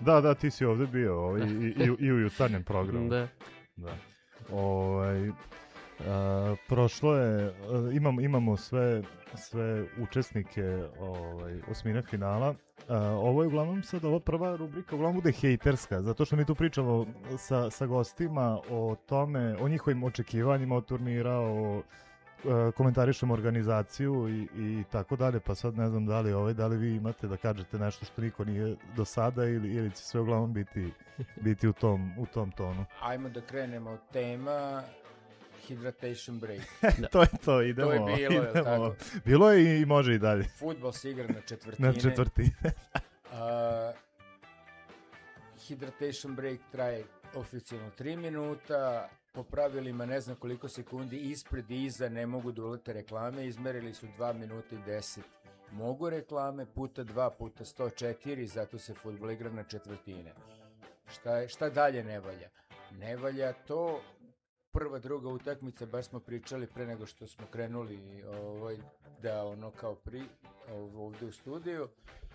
Da, ti si ovdje bio i u jutarnjem programu. Da. Prošlo je, imamo sve učesnike osmine finala. Ovo je uglavnom sad ova prva rubrika, uglavnom bude hejterska, zato što mi tu pričamo sa gostima o tome, o njihovim očekivanjima od turnira, komentarišemo organizaciju i tako dalje, pa sad ne znam da li vi imate da kažete nešto što niko nije do sada ili će sve uglavnom biti u tom tonu. Ajmo da krenemo od tema hydration break. To je to, idemo. To je bilo, je tako? Bilo je i može i dalje. Fudbal se igra na četvrtine. Hydration break traje oficijalno 3 minuta, po pravilima ne znam koliko sekundi ispred i iza ne mogu da ulete reklame, izmerili su 2 minuta i 10. Mogu reklame puta 2 puta 104, zato se fudbal igra na četvrtine. Šta dalje ne valja? Ne valja to, prva, druga utakmica, baš smo pričali pre nego što smo krenuli da ono kao ovdje u studiju.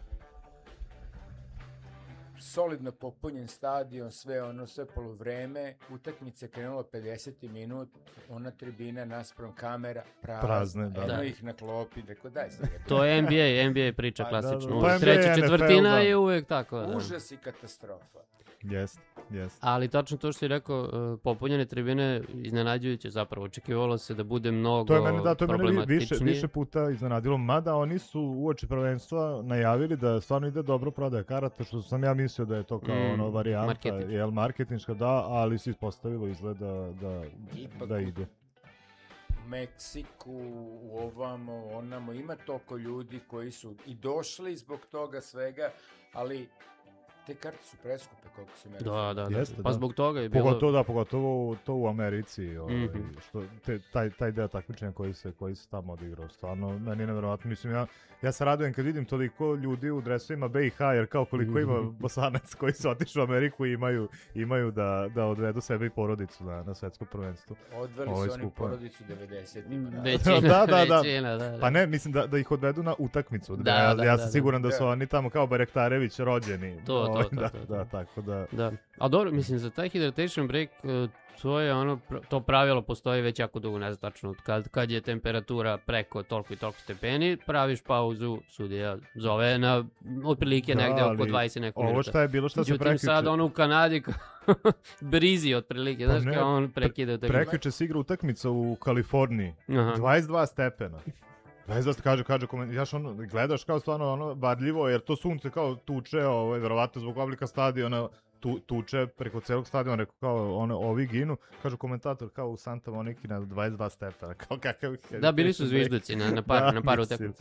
Solidno popunjen stadion, sve poluvreme, utakmica je krenula 50 minut, ona tribina naspram kamera prazne, eno ih na klopi, rekao daj sad. To je NBA priča klasično, treća četvrtina je uvijek tako. Užas i katastrofa. Yes. Ali tačno to što si rekao, popunjene tribine iznenađujuće zapravo, očekivalo se da bude mnogo problematičnije. To je mene više puta iznenadilo, mada oni su uoči prvenstva najavili da stvarno ide dobro prodaja karata, što sam ja mislio da je to kao varijanta, marketinška, ali se ispostavilo izgleda da ide. U Meksiku, onamo, ima toliko ljudi koji su i došli zbog toga svega, ali te karte su preskupe, koliko se meni. Da. Pa zbog toga je bilo... Pogotovo to u Americi, što taj deo takmičenja koji se tamo odigrao. Stvarno, meni je nevjerovatno. Mislim, ja se radujem kad vidim toliko ljudi u dresovima BiH, jer kao koliko ima Bosanac koji su otišli u Ameriku i imaju da odvedu sebe i porodicu na svetsko prvenstvo. Odveli su oni porodicu 90-ima. Većina. Pa ne, mislim da ih odvedu na utakmicu. Ja sam siguran da su oni tamo kao Barektarević rođeni. Da, tako da. Da. A dobro, mislim, za taj hydration break, to je to pravilo postoji već jako dugo, ne znam tačno, kad je temperatura preko toliko i toliko stepeni, praviš pauzu, sudija zove na otprilike negde oko 20 nekog minuta. Ovo šta je bilo, šta se prekjuče? Sad u Kanadi brizi otprilike, znaš kao on prekida utakmicu. Prekjuče se igra utakmica u Kaliforniji, 22 stepena. Kaže, gledaš kao stvarno varljivo, jer to sunce kao tuče, verovatno zbog oblika stadiona, tuče preko celog stadiona, rekao kao ovi ginu, kaže komentator kao u Santa Moniki na 22 stepena, kao kakav... Da, bili su zvižduci na par utakmica.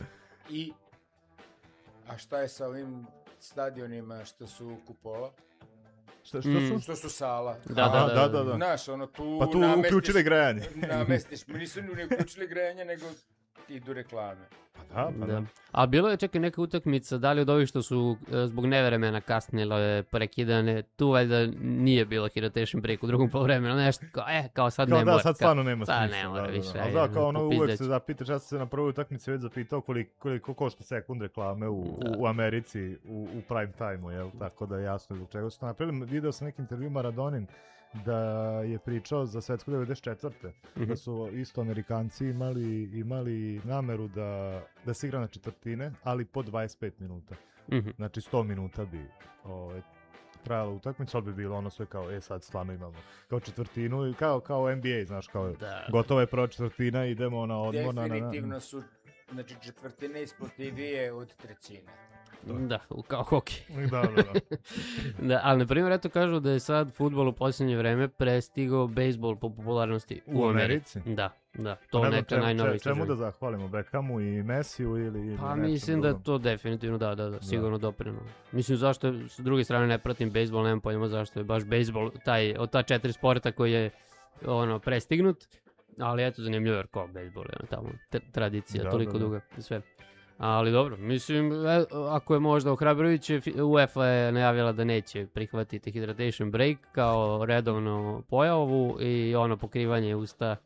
A šta je sa ovim stadionima što su kupola? Što su? Što su sala. Da. Znaš, tu... Pa tu uključili grejanje. Namestiš, nisu ni uključili grejanje, nego idu reklame. Da. A bilo je čekaj neka utakmica, da li od ovih što su zbog nevremena kasnile, prekidane, tu valjda nije bilo hydration break u drugom poluvremenu, nešto kao sad ne mora. Sad stvarno nema smisla. Sad ne mora više. Da, kao uvek se zapitaš, ja sam se na prvoj utakmici već zapitao koliko košta sekund reklame u Americi u prime time-u, jel? Tako da je jasno zbog čega su to napravili. Video sam neki intervju Maradonin da je pričao za svetsku 94. Da su isto Amerikanci imali nameru da se igra na četvrtine, ali po 25 minuta. Znači 100 minuta bi trajala utakmica, ali bi bilo sve kao, sad stvarno imamo kao četvrtinu, kao NBA, znaš, kao gotova je prva četvrtina, idemo na odmor. Definitivno su, znači četvrtine isplativije od trećine. Da, kao hokej. Da. Ali na primjer, eto kažu da je sad fudbal u posljednje vreme prestigao bejsbol po popularnosti u Americi. Da, to je neka najnovija istraživanja. Čemu da zahvalimo, Beckhamu i Messiju ili pa mislim da to definitivno, da, sigurno doprino. Mislim, zašto s druge strane ne pratim bejsbol, nemam pojma zašto je baš bejsbol od ta 4 sporta koji je prestignut, ali eto zanimljivo jer kao bejsbol je tamo tradicija, toliko duga i sve. Ali dobro, mislim, ako je možda ohrabrujuće, UEFA je najavila da neće prihvatiti hydration break kao redovnu pojavu i pokrivanje usta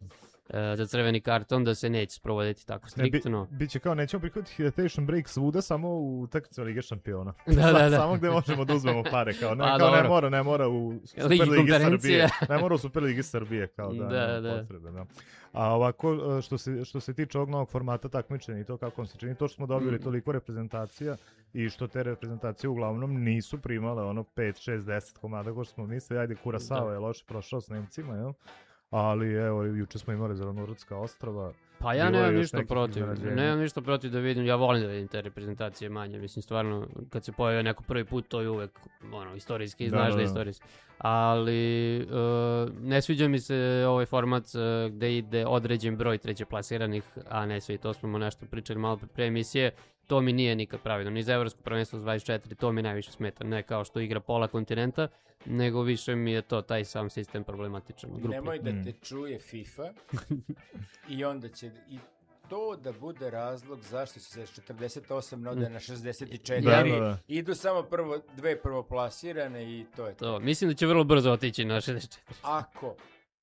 za crveni karton, da se neće sprovoditi tako striktno. Biće kao, nećemo prihvatiti hydration break svuda, samo u utakmici Lige šampiona. Da. Samo gde možemo da uzmemo pare, kao ne mora u Superligi Srbije. Ne mora u Superligi Srbije, kao da. Potrebe, da. A ovako, što se tiče ovog novog formata takmičenja i to kako on se čini, to što smo dobili toliko reprezentacija i što te reprezentacije uglavnom nisu primale ono 5, 6, 10 komada ko što smo mislili, ajde Kurasao je loše prošao s Nemcima, jel? Ali evo, juče smo imali Zelenorodska ostrava. Pa ja nemam ništa protiv da vidim, ja volim da vidim te reprezentacije manje, mislim stvarno kad se pojavi neko prvi put to je uvek istorijski, znaš da je istorijski. Ali ne sviđa mi se ovaj format gde ide određen broj treće plasiranih, a ne svi, to smo nešto pričali malo pre emisije, to mi nije nikad pravilno, ni za Evropsko prvenstvo s 24, to mi najviše smeta, ne kao što igra pola kontinenta, nego više mi je to taj sam sistem problematičan. Nemoj da te čuje FIFA i onda će i to da bude razlog zašto se sa 48 ode na 64, idu samo dve prvoplasirane i to je to. Mislim da će vrlo brzo otići na 64. Ako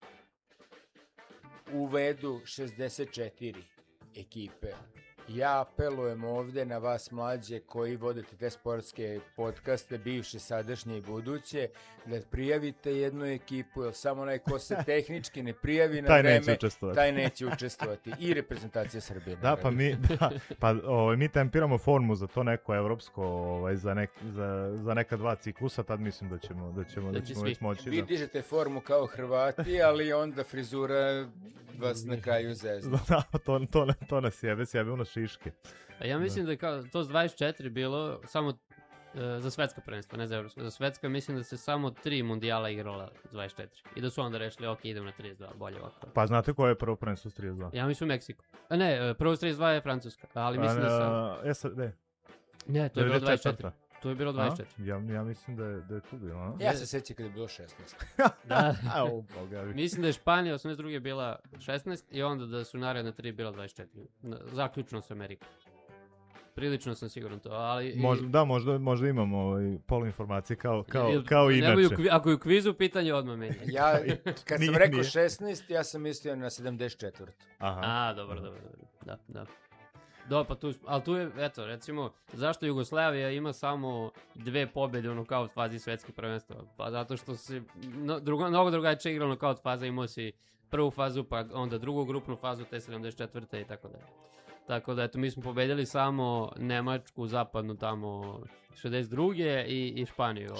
uvedu 64 ekipe, ja apelujem ovde na vas mlađe koji vodite te sportske podcaste, bivše, sadašnje i buduće, da prijavite jednu ekipu, jer samo onaj ko se tehnički ne prijavi na vreme, taj neće učestvovati. I reprezentacija Srbije. Da, mi tempiramo formu za to neko evropsko, za neka 2 ciklusa, tad mislim da ćemo već moći. Vi dižete formu kao Hrvati, ali onda frizura vas na kraju zezna. Da, to nas jebe ono šiške. A ja mislim da je to s 24 bilo samo za svetska prvenstva, ne za evropsko. Za svetska mislim da se samo 3 mundijala igrala 24. I da su onda rešili, ok, idemo na 32, bolje ovako. Pa znate koje je prvo prvenstvo s 32? Ja mislim Meksiko. Ne, prvo s 32 je Francuska, ali mislim da sam... Ne, to je bilo 24. To je bilo 24. Ja mislim da je tu bilo. Ja se sjećam kada je bilo 16. Da. Mislim da je Španija 82. bila 16 i onda da su naredne 3 bila 24. Zaključno s Amerikom. Prilično sam siguran to, ali... Možda imamo poluinformacije kao inače. Ako je u kvizu pitanje, odmah meni. Ja, kad sam rekao 16, ja sam mislio na 74. Aha. Dobro. Da. Pa tu je, eto, recimo, zašto Jugoslavija ima samo 2 pobjede u nokaut fazi svetskih prvenstva? Pa zato što se mnogo drugačije igralo nokaut faza, imao si prvu fazu, pa onda drugu grupnu fazu, te 74. i tako dalje. Tako da, eto, mi smo pobedili samo Nemačku, zapadnu tamo 62. i Španiju.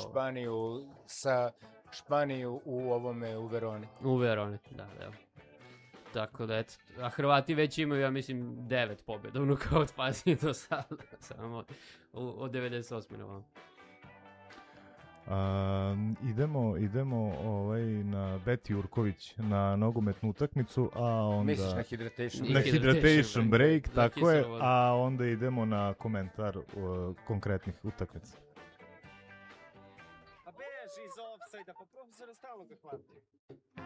Španiju u Veroni. U Veroni, da. Tako da, eto, a Hrvati već imaju, ja mislim, 9 pobjeda u nokaut fazi do sada, samo od 98. na vam. Idemo na Beti Jurković na nogometnu utakmicu, a onda... Misliš na hydration break, tako je, a onda idemo na komentar konkretnih utakmica. A beži iz ofsajda, pa profesora stalno ga hvati.